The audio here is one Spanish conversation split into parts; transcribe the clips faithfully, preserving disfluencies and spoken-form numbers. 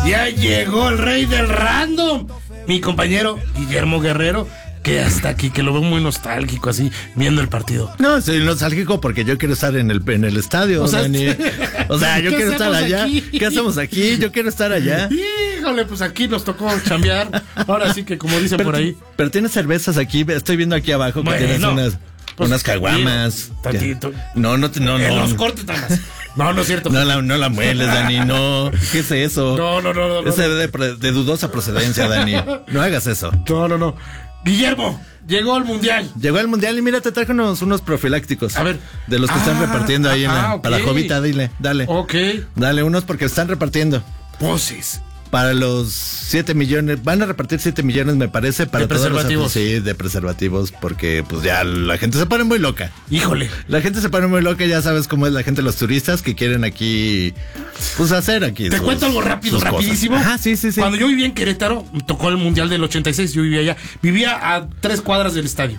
Ya llegó el rey del random, mi compañero Guillermo Guerrero, que hasta aquí, que lo veo muy nostálgico así, viendo el partido. No, soy nostálgico porque yo quiero estar en el, en el estadio, o sea, Dani. O sea, yo quiero estar allá. Aquí? ¿Qué hacemos aquí? Yo quiero estar allá. Híjole, pues aquí nos tocó chambear. Ahora sí que como dicen pero, por ahí. Pero tienes cervezas aquí, estoy viendo aquí abajo que bueno, tienes unas, pues, unas caguamas. Tantito. No, no, no, no. En los cortes nada más. No, no es cierto. No la, no la mueles, Dani, no. ¿Qué es eso? No, no, no. no, no. Es de, de, de dudosa procedencia, Dani. No hagas eso. No, no, no. Guillermo, llegó el mundial. Llegó el mundial y mira, te traje unos, unos profilácticos. A ver. De los que ah, están repartiendo ahí en la, ah, okay. para la jovita, dile, dale. Ok. Dale unos porque están repartiendo. Poses. Para los siete millones, van a repartir siete millones, me parece, para de todos preservativos. los sí, de preservativos, porque pues ya la gente se pone muy loca. Híjole. La gente se pone muy loca, ya sabes cómo es la gente, los turistas que quieren aquí, pues hacer aquí. Te sus, cuento algo rápido, rapidísimo. Ah, sí, sí, sí. Cuando yo vivía en Querétaro, tocó el Mundial del ochenta y seis, yo vivía allá. Vivía a tres cuadras del estadio.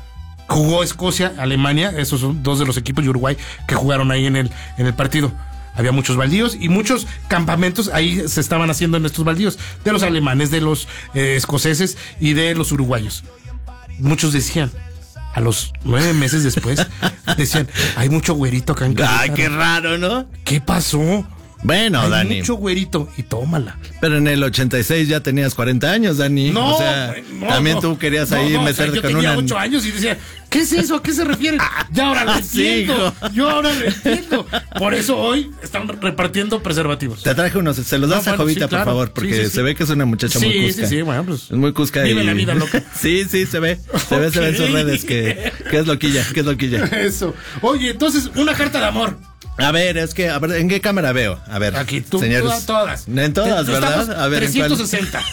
Jugó Escocia, Alemania, esos son dos de los equipos de Uruguay que jugaron ahí en el, en el partido. Había muchos baldíos y muchos campamentos ahí se estaban haciendo en estos baldíos, de los alemanes, de los eh, escoceses y de los uruguayos. Muchos decían, a los nueve meses después, decían, hay mucho güerito acá en Querétaro. Ay, qué raro, ¿no? ¿Qué pasó? Bueno, hay Dani. mucho güerito y tómala. Pero en el ochenta y seis ya tenías cuarenta años, Dani. No, o sea, no, también no, tú querías no, ahí no, meterte o sea, yo con tenía una. ocho años y decía, ¿qué es eso? ¿A qué se refieren? Ya ahora lo Sí, entiendo. hijo. Yo ahora lo entiendo. Por eso hoy están repartiendo preservativos. Te traje unos, se los das No, a bueno, Jovita, sí, claro. por favor, porque Sí, sí, sí. se ve que es una muchacha Sí, muy cusca. sí, sí, bueno, pues. Es muy cusca vive y... la vida loca. Sí, sí, se ve. Se ve, se ve en sus Ok. redes que, que es loquilla, que es loquilla. Eso. Oye, entonces, una carta de amor. A ver, es que, a ver, ¿en qué cámara veo? A ver. Aquí, tú, señores. todas. En todas, Te- ¿verdad? estamos A ver, ¿en cuál? trescientos sesenta.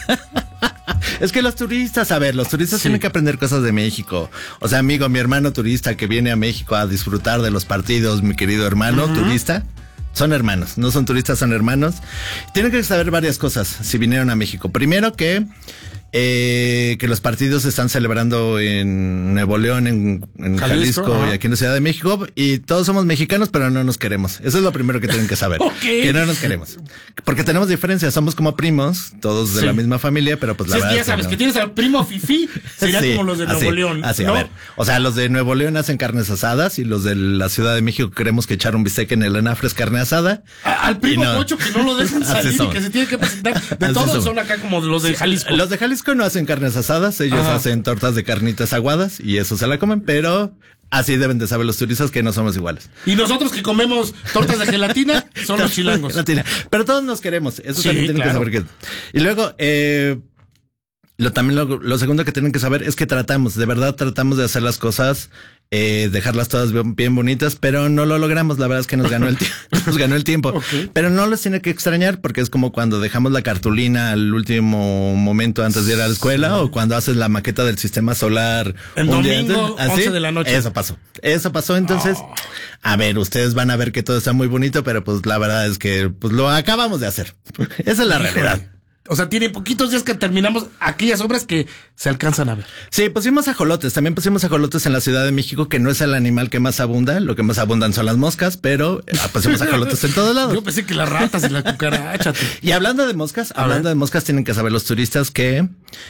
Es que los turistas, a ver, los turistas Sí. tienen que aprender cosas de México. O sea, amigo, mi hermano turista que viene a México a disfrutar de los partidos, mi querido hermano uh-huh. turista, son hermanos, no son turistas, son hermanos. Tienen que saber varias cosas si vinieron a México. Primero que eh, que los partidos se están celebrando en Nuevo León, en, en Jalisco, Jalisco y aquí en la Ciudad de México, y todos somos mexicanos, pero no nos queremos. Eso es lo primero que tienen que saber. Okay. Que no nos queremos. Porque tenemos diferencias, somos como primos, todos de sí. la misma familia, pero pues la sí, verdad. Ya sabes, no. que tienes al primo Fifi, sería sí, como los de Nuevo así, León. Así, ¿no? a ver. O sea, los de Nuevo León hacen carnes asadas y los de la Ciudad de México queremos que echar un bistec en el anafre es carne asada. A, al primo no, Pocho que no lo dejan salir y que se tiene que presentar. De así todos son. son acá como los de Jalisco. Los de Jalisco no hacen carnes asadas, ellos Ajá. hacen tortas de carnitas aguadas y eso se la comen, pero así deben de saber los turistas que no somos iguales. Y nosotros que comemos tortas de gelatina son los chilangos. Gelatina. Pero todos nos queremos, eso sí, también tienen claro. que saber que... Y luego, eh... Lo, también lo, lo segundo que tienen que saber es que tratamos, de verdad tratamos de hacer las cosas, eh, dejarlas todas bien, bien bonitas, pero no lo logramos. La verdad es que nos ganó el, nos ganó el tiempo. Okay. Pero no les tiene que extrañar porque es como cuando dejamos la cartulina al último momento antes de ir a la escuela sí. o cuando haces la maqueta del sistema solar. El domingo, once de la noche. Eso pasó. Eso pasó. Entonces, oh. a ver, ustedes van a ver que todo está muy bonito, pero pues la verdad es que pues lo acabamos de hacer. Esa es la Híjole. realidad. O sea, tiene poquitos días que terminamos aquellas obras que se alcanzan a ver. Sí, pusimos ajolotes. También pusimos ajolotes en la Ciudad de México, que no es el animal que más abunda. Lo que más abundan son las moscas, pero pusimos ajolotes en todos lados. Yo pensé que las ratas y la cucaracha. Y hablando de moscas, a hablando ver. de moscas, tienen que saber los turistas que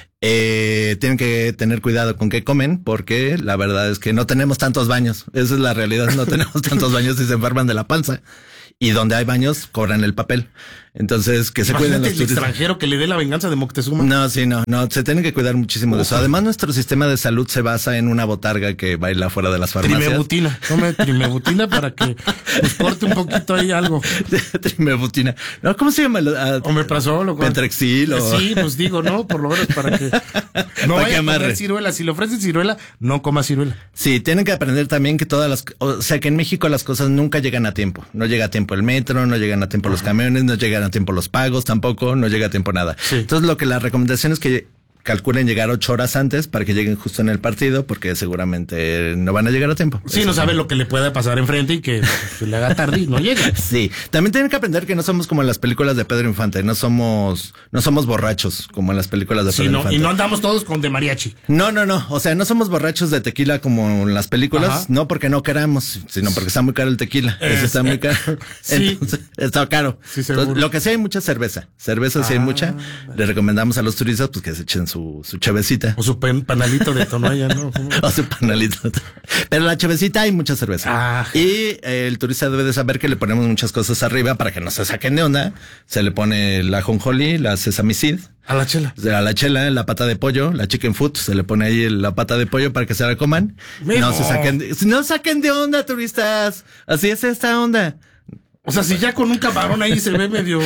eh, tienen que tener cuidado con qué comen, porque la verdad es que no tenemos tantos baños. Esa es la realidad. No tenemos tantos baños y se enferman de la panza. Y donde hay baños, cobran el papel. Entonces, que se Imagínate cuiden los el turistas. extranjero que le dé la venganza de Moctezuma. No, sí, no, no, se tienen que cuidar muchísimo de eso. Además, nuestro sistema de salud se basa en una botarga que baila fuera de las farmacias. Trimebutina, tome trimebutina para que pues, corte un poquito ahí algo. Trimebutina. No, ¿cómo se llama? Uh, Omeprazol o Pentrexil o... Sí, pues digo, ¿no? Por lo menos para que no para vaya que a amarre. comer ciruela. Si le ofrecen ciruela, no coma ciruela. Sí, tienen que aprender también que todas las... O sea, que en México las cosas nunca llegan a tiempo. No llega a tiempo el metro, no llegan a tiempo los camiones, no llegan a tiempo los pagos tampoco, no llega a tiempo nada. Sí. Entonces, lo que la recomendación es que calculen llegar ocho horas antes para que lleguen justo en el partido, porque seguramente no van a llegar a tiempo. Sí, no sabe lo que le puede pasar enfrente y que se le haga tarde y no llega. Sí, también tienen que aprender que no somos como en las películas de Pedro Infante, no somos, no somos borrachos como en las películas de sí, Pedro no, Infante. Y no andamos todos con de mariachi. No, no, no, o sea, no somos borrachos de tequila como en las películas, Ajá. no porque no queramos, sino porque está muy caro el tequila. Eh, Eso está muy caro. Sí. Entonces, está caro. Sí, seguro. Entonces, lo que sí hay mucha cerveza. Cerveza sí hay Ah, mucha. Le recomendamos a los turistas pues que se echen su, su chevecita. O su pen, panalito de Tonoya, ¿no? O su panalito. Pero la chevecita hay mucha cerveza. Ah. Y eh, el turista debe de saber que le ponemos muchas cosas arriba para que no se saquen de onda. Se le pone la jonjolí, la sesame seed. A la chela. A la chela, la pata de pollo, la chicken foot, se le pone ahí la pata de pollo para que se la coman. Mijo. No se saquen de, no saquen de onda, turistas. Así es esta onda. O sea, si ya con un camarón ahí se ve medio...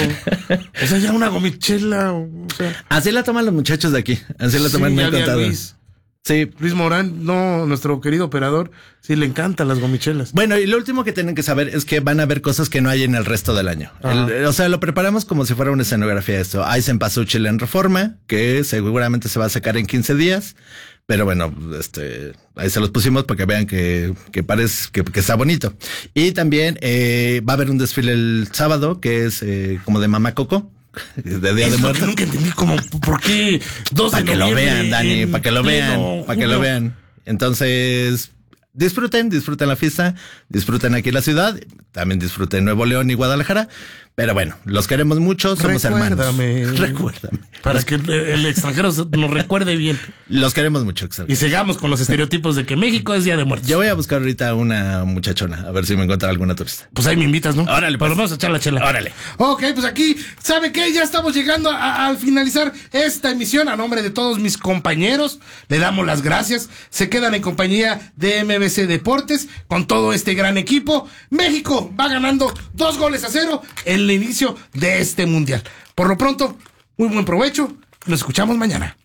O sea, ya una gomichela, o sea... Así la toman los muchachos de aquí. Así la toman, Sí, me ya han vi a contado. Luis. Sí. Luis Morán, no, nuestro querido operador, sí le encantan las gomichelas. Bueno, y lo último que tienen que saber es que van a haber cosas que no hay en el resto del año. El, o sea, lo preparamos como si fuera una escenografía esto. Hay cempasúchil en Reforma, que seguramente se va a sacar en quince días. Pero bueno, este, ahí se los pusimos para que vean que, que parece que, que está bonito. Y también eh, va a haber un desfile el sábado, que es eh, como de Mamá Coco. De Día Es de lo Muertos. que nunca entendí como, ¿por qué dos de Para que lo noviembre vean, Dani, en para que lo vean, pleno para que lo junio? vean. Entonces, disfruten, disfruten la fiesta, disfruten aquí la ciudad, también disfruten Nuevo León y Guadalajara. Pero bueno, los queremos mucho, somos Recuérdame. hermanos. Recuérdame. Para que el, el extranjero se- nos recuerde bien. Los queremos mucho. Y sigamos con los estereotipos de que México es Día de Muertos. Yo voy a buscar ahorita una muchachona, a ver si me encuentra alguna turista. Pues ahí me invitas, ¿no? Órale, pues. Pero vamos a echar la chela. Órale. Ok, pues aquí, ¿sabe qué? Ya estamos llegando a- a- al finalizar esta emisión. A nombre de todos mis compañeros, le damos las gracias. Se quedan en compañía de M B C Deportes con todo este gran equipo. México va ganando dos goles a cero en el inicio de este mundial. Por lo pronto, muy buen provecho. Nos escuchamos mañana.